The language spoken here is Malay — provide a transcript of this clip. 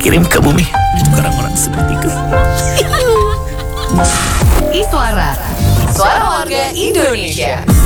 kirim ke bumi untuk orang-orang seperti kau. Iswara, Suara Warga Indonesia.